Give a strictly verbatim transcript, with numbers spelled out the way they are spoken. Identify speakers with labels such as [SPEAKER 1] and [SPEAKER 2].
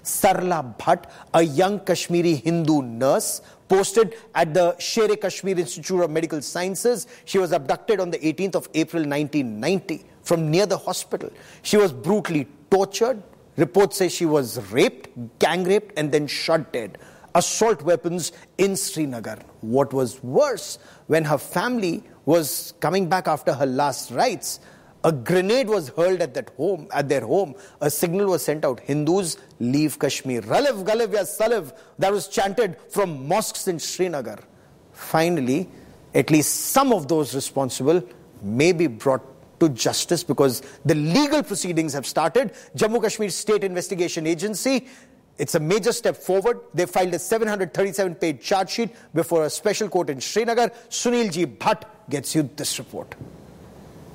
[SPEAKER 1] Sarla Bhatt, a young Kashmiri Hindu nurse, posted at the Sher-e-Kashmir Institute of Medical Sciences. She was abducted on the eighteenth of April nineteen ninety from near the hospital. She was brutally tortured. Reports say she was raped, gang raped, and then shot dead. Assault weapons in Srinagar. What was worse, when her family was coming back after her last rites, a grenade was hurled at that home, at their home. A signal was sent out: Hindus, leave Kashmir. Ralev, Galev, Ya Salev. That was chanted from mosques in Srinagar. Finally, at least some of those responsible may be brought to justice, because the legal proceedings have started. Jammu Kashmir State Investigation Agency, it's a major step forward. They filed a seven hundred thirty-seven page charge sheet before a special court in Srinagar. Sunil G. Bhatt gets you this report.